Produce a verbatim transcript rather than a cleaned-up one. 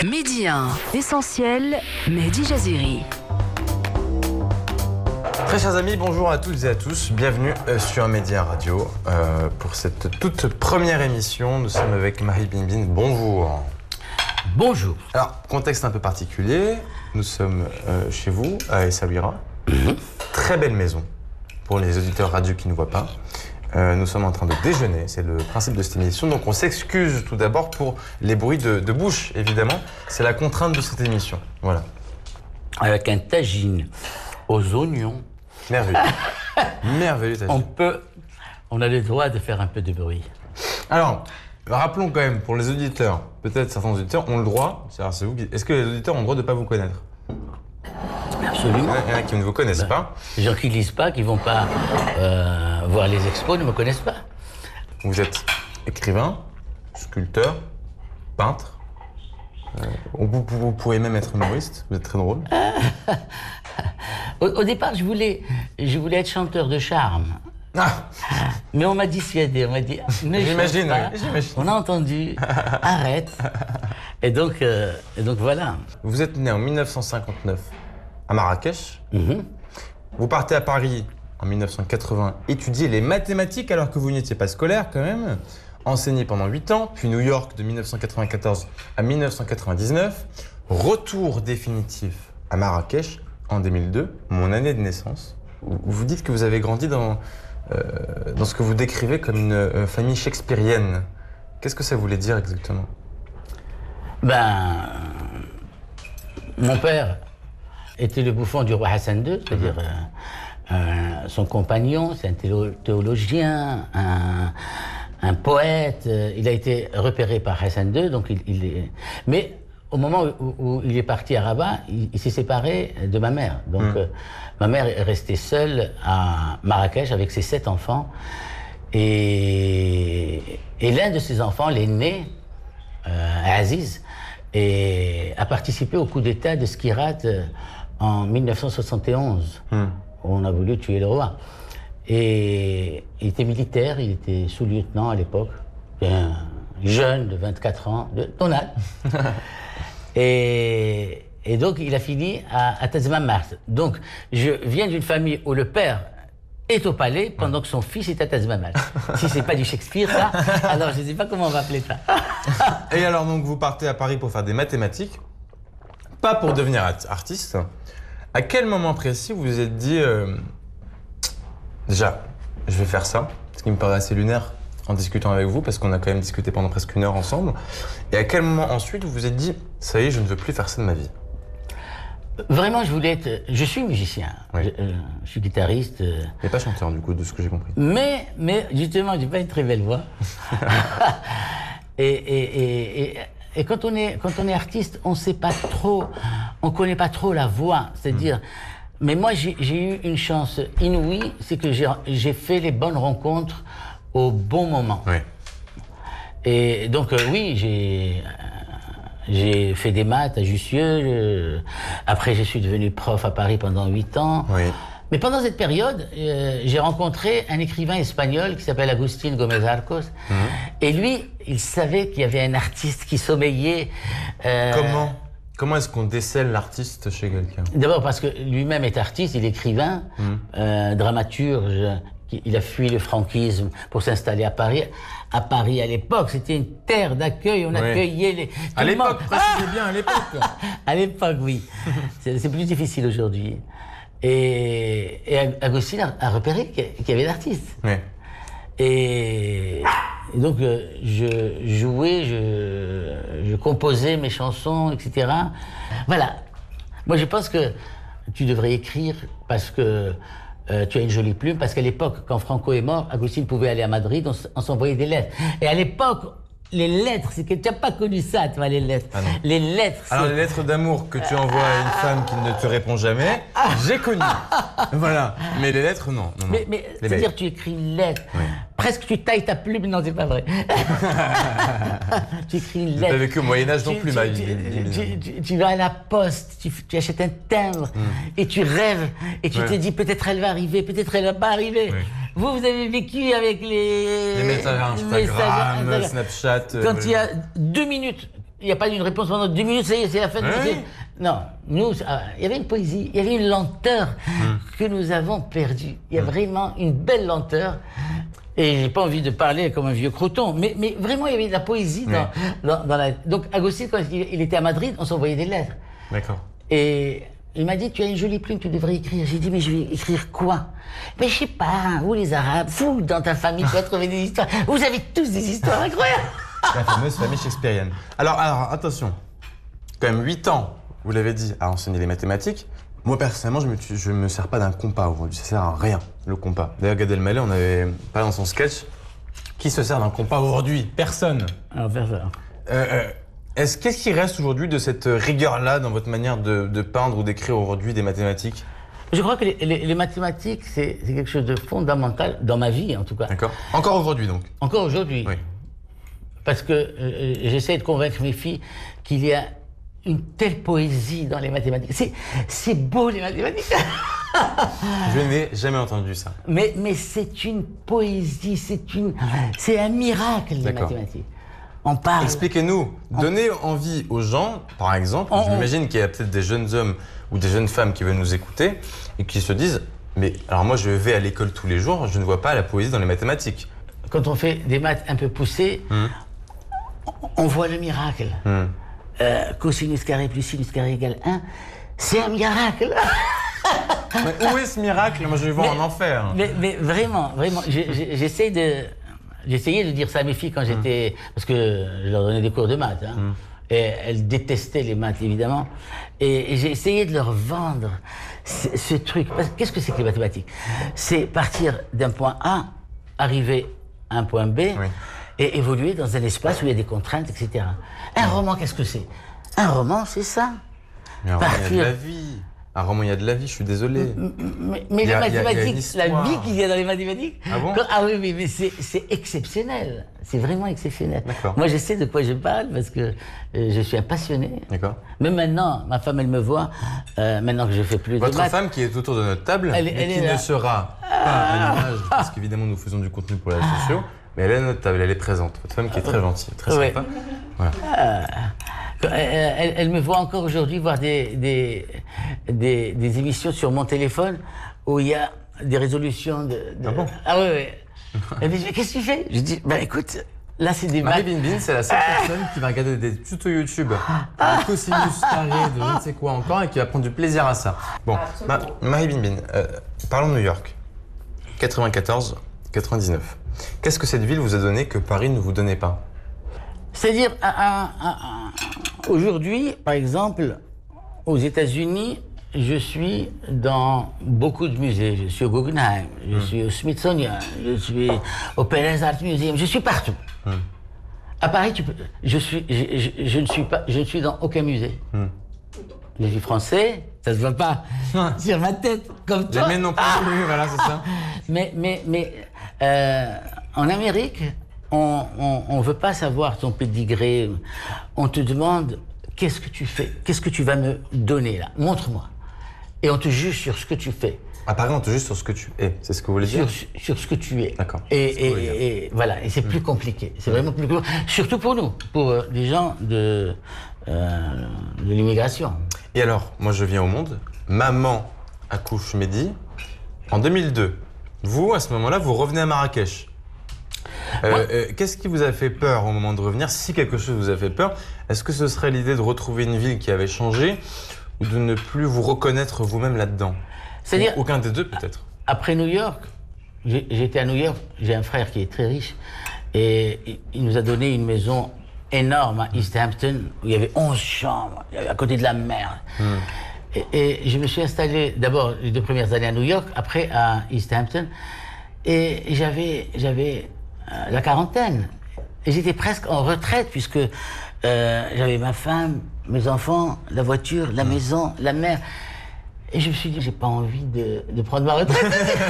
Midi un, Essentiel, Mehdi Jaziri. Très chers amis, bonjour à toutes et à tous. Bienvenue sur Midi un Radio euh, pour cette toute première émission. Nous sommes avec Marie Binbin. Bonjour. Bonjour. Alors, contexte un peu particulier. Nous sommes euh, chez vous, à Essaouira. Mm-hmm. Très belle maison pour les auditeurs radio qui ne voient pas. Euh, nous sommes en train de déjeuner, c'est le principe de cette émission. Donc on s'excuse tout d'abord pour les bruits de, de bouche, évidemment. C'est la contrainte de cette émission. Voilà. Avec un tagine aux oignons. Merveilleux. Merveilleux tagine. On peut, on a le droit de faire un peu de bruit. Alors, rappelons quand même pour les auditeurs, peut-être certains auditeurs ont le droit, c'est-à-dire c'est vous qui, est-ce que les auditeurs ont le droit de ne pas vous connaître ? Absolument. Il y en a qui ne vous connaissent ben, pas. Les gens qui ne lisent pas, qui ne vont pas euh, voir les expos, ne me connaissent pas. Vous êtes écrivain, sculpteur, peintre. Euh, vous, vous pourriez même être humoriste, vous êtes très drôle. au, au départ, je voulais, je voulais être chanteur de charme. Ah. Mais on m'a dissuadé, on m'a dit ne j'imagine, pas. Oui, j'imagine. On a entendu, arrête. Et donc, euh, et donc voilà. Vous êtes né en dix-neuf cent cinquante-neuf à Marrakech. Mm-hmm. Vous partez à Paris en dix-neuf cent quatre-vingts, étudier les mathématiques alors que vous n'étiez pas scolaire quand même. Enseigné pendant huit ans, puis New York de dix-neuf cent quatre-vingt-quatorze à dix-neuf cent quatre-vingt-dix-neuf. Retour définitif à Marrakech en deux mille deux, mon année de naissance. Vous dites que vous avez grandi dans, euh, dans ce que vous décrivez comme une euh, famille shakespearienne. Qu'est-ce que ça voulait dire exactement ? Ben, mon père était le bouffon du roi Hassan deux, c'est-à-dire mmh. euh, euh, son compagnon, c'est un théo- théologien, un, un poète. Euh, il a été repéré par Hassan deux, donc il, il est... Mais au moment où, où il est parti à Rabat, il, il s'est séparé de ma mère. Donc mmh. euh, ma mère est restée seule à Marrakech avec ses sept enfants. Et, et l'un de ses enfants, l'aîné, euh, Aziz, et a participé au coup d'État de Skirat euh, en dix-neuf cent soixante et onze, mmh. où on a voulu tuer le roi. Et il était militaire, il était sous-lieutenant à l'époque, un jeune de vingt-quatre ans, de ton âge. et, et donc il a fini à, à Tazmamart. Donc je viens d'une famille où le père est au palais pendant que son fils est à Tazmamart. Si c'est pas du Shakespeare, ça, alors je ne sais pas comment on va appeler ça. Et alors donc vous partez à Paris pour faire des mathématiques, pas pour devenir artiste. À quel moment précis vous vous êtes dit, euh, déjà, je vais faire ça, ce qui me paraît assez lunaire en discutant avec vous, parce qu'on a quand même discuté pendant presque une heure ensemble. Et à quel moment ensuite vous vous êtes dit, ça y est, je ne veux plus faire ça de ma vie ? Vraiment, je voulais être... Je suis musicien, oui. je, euh, je suis guitariste. Euh... Mais pas chanteur, du coup, de ce que j'ai compris. Mais, mais justement, j'ai pas une très belle voix. et, et, et, et, et quand on est, quand on est artiste, on sait pas trop, on connaît pas trop la voix. C'est-à-dire, mmh. mais moi, j'ai, j'ai eu une chance inouïe, c'est que j'ai, j'ai fait les bonnes rencontres au bon moment. Oui. Et donc, euh, oui, j'ai... J'ai fait des maths à Jussieu, je... après je suis devenu prof à Paris pendant huit ans. Oui. Mais pendant cette période, euh, j'ai rencontré un écrivain espagnol qui s'appelle Agustín Gómez Arcos. Mmh. Et lui, il savait qu'il y avait un artiste qui sommeillait. Euh... Comment Comment est-ce qu'on décèle l'artiste chez quelqu'un ? D'abord parce que lui-même est artiste, il est écrivain, mmh. euh, dramaturge. Il a fui le franquisme pour s'installer à Paris. À Paris, à l'époque, c'était une terre d'accueil. On oui. accueillait les... À l'époque, précisez bien, à l'époque. À l'époque, oui. C'est, c'est plus difficile aujourd'hui. Et, et Agustín a, a repéré qu'il y avait d'artistes. Oui. Et, et donc, je jouais, je, je composais mes chansons, et cetera. Voilà. Moi, je pense que tu devrais écrire parce que Euh, tu as une jolie plume, parce qu'à l'époque, quand Franco est mort, Agustín pouvait aller à Madrid, on, on s'envoyait des lettres. Et à l'époque, les lettres, c'est que tu n'as pas connu ça, toi, les lettres. Ah non. Les lettres, c'est... Alors, les lettres d'amour que tu envoies à une femme qui ne te répond jamais, j'ai connu. Voilà. Mais les lettres, non. non, non. Mais, mais c'est-à-dire, tu écris une lettre. Oui. Presque tu tailles ta plume, non, c'est pas vrai. Tu écris une lettre. Tu n'as vécu au Moyen-Âge non tu, plus, tu, ma tu, vie. Tu, tu, tu vas à la poste, tu, tu achètes un timbre, mm. et tu rêves, et tu ouais. te dis peut-être elle va arriver, peut-être elle va pas arriver. Oui. Vous, vous avez vécu avec les... Les messages Instagram, Snapchat... Quand il y a deux minutes, il n'y a pas une réponse pendant deux minutes, c'est, c'est la fin de Oui. Non, nous, ah, il y avait une poésie, il y avait une lenteur Hum. que nous avons perdue. Il y a Hum. vraiment une belle lenteur. Et j'ai pas envie de parler comme un vieux croton, mais, mais vraiment, il y avait de la poésie dans, dans, dans la... Donc, Agustín, quand il, il était à Madrid, on s'envoyait des lettres. D'accord. Et il m'a dit, tu as une jolie plume, tu devrais écrire. J'ai dit, mais je vais écrire quoi? Mais je sais pas, vous les Arabes, vous, dans ta famille, tu vas trouver des histoires. Vous avez tous des histoires incroyables. La fameuse famille shakespearienne. Alors, alors, attention. Quand même huit ans, vous l'avez dit, à enseigner les mathématiques. Moi, personnellement, je me, je me sers pas d'un compas aujourd'hui. Ça sert à rien, le compas. D'ailleurs, Gad Elmaleh, on avait parlé dans son sketch. Qui se sert d'un compas aujourd'hui? Personne. Alors, faire ça. Euh, euh, est-ce, qu'est-ce qui reste aujourd'hui de cette rigueur-là dans votre manière de, de peindre ou d'écrire aujourd'hui des mathématiques? Je crois que les, les, les mathématiques, c'est, c'est quelque chose de fondamental dans ma vie, en tout cas. D'accord. Encore aujourd'hui, donc? Encore aujourd'hui. Oui. Parce que euh, j'essaie de convaincre mes filles qu'il y a une telle poésie dans les mathématiques. C'est, c'est beau, les mathématiques. Je n'ai jamais entendu ça. Mais, mais c'est une poésie, c'est, une, c'est un miracle, les D'accord. mathématiques. On parle... Expliquez-nous, donnez envie aux gens, par exemple, On- j'imagine qu'il y a peut-être des jeunes hommes ou des jeunes femmes qui veulent nous écouter et qui se disent « Mais alors moi je vais à l'école tous les jours, je ne vois pas la poésie dans les mathématiques. Quand on fait des maths un peu poussées, Hum. on voit le miracle. Hum. Euh, cosinus carré plus sinus carré égale un, c'est un miracle. Mais où est ce miracle? Moi je vais voir en enfer. Mais, mais vraiment, vraiment, j'ai- j'ai- j'essaie de, j'essayais de dire ça à mes filles quand j'étais, parce que je leur donnais des cours de maths, hein, et elles détestaient les maths évidemment, et, et j'ai essayé de leur vendre ce, ce truc. Parce que qu'est-ce que c'est que les mathématiques? C'est partir d'un point A, arriver à un point B, Oui. et évoluer dans un espace où il y a des contraintes, et cetera. Un roman, qu'est-ce que c'est? Un roman, c'est ça. Mais un roman, il y a de Partir- la vie. Un roman, il y a de la vie, je suis désolé. Mais, mais Il y a- les il y a- il y a une mathématiques, la histoire. vie qu'il y a dans les mathématiques. Ah bon? quand- Ah oui, mais, mais c'est, c'est exceptionnel. C'est vraiment exceptionnel. D'accord. Moi, je sais de quoi je parle parce que euh, je suis un passionné. D'accord. Même maintenant, ma femme, elle me voit, euh, maintenant que je fais plus Votre de maths. femme qui est autour de notre table, Elle- mais elle qui est ne là. sera pas à l'image, parce qu'évidemment nous faisons du contenu pour les réseaux sociaux, mais elle est à notre table, elle est présente. Votre femme qui est très gentille, très Ouais. sympa. Voilà. Quand Elle, elle- elle me voit encore aujourd'hui voir des, des, des, des émissions sur mon téléphone où il y a des résolutions de. de- Ah bon? Ah oui, oui. Elle me dit, mais qu'est-ce que tu fais? Je dis, ben écoute, là c'est des Marie maths. Bin Bin, c'est la seule personne qui va regarder des tutos YouTube, un cosinus carré de je ne sais quoi encore et qui va prendre du plaisir à ça. Bon, Ma- Marie Bin Bin, euh, parlons de New York. quatre-vingt-quatorze quatre-vingt-dix-neuf. Qu'est-ce que cette ville vous a donné que Paris ne vous donnait pas? C'est-à-dire, à- à- à- à- aujourd'hui, par exemple, aux États-Unis, je suis dans beaucoup de musées. Je suis au Guggenheim, je suis au Smithsonian, je suis au Perez Art Museum, je suis partout. À Paris, tu peux, je, suis, je, je- je ne suis pas, je ne suis dans aucun musée. Je suis français, ça se voit pas sur ma tête, comme toi. Jamais non plus, oui, voilà, c'est ça. Mais, mais, mais euh, en Amérique, on on, on veut pas savoir ton pédigré. On te demande qu'est-ce que tu fais, qu'est-ce que tu vas me donner là, montre-moi. Et on te juge sur ce que tu fais, À Paris, on te juge sur ce que tu es, c'est ce que vous voulez sur, dire? sur ce que tu es. D'accord. Et, C'est ce que vous voulez dire. et, et voilà, et c'est plus compliqué. C'est vraiment plus compliqué, surtout pour nous, pour euh, les gens de euh, de l'immigration. Et alors, moi je viens au monde, maman accouche Mehdi en deux mille deux. Vous, à ce moment-là, vous revenez à Marrakech. Euh, Moi- euh, Qu'est-ce qui vous a fait peur au moment de revenir? Si quelque chose vous a fait peur, est-ce que ce serait l'idée de retrouver une ville qui avait changé ou de ne plus vous reconnaître vous-même là-dedans? C'est-à-dire- Ou aucun des deux peut-être. Après New York, j'ai- j'étais à New York, j'ai un frère qui est très riche et il- il nous a donné une maison énorme à East Hampton où il y avait onze chambres, il y avait à côté de la mer. Et, et je me suis installé d'abord les deux premières années à New York, après à East Hampton et j'avais j'avais euh, la quarantaine et j'étais presque en retraite puisque euh, j'avais ma femme, mes enfants, la voiture, la maison, la mer. Et je me suis dit, j'ai pas envie de, de prendre ma retraite.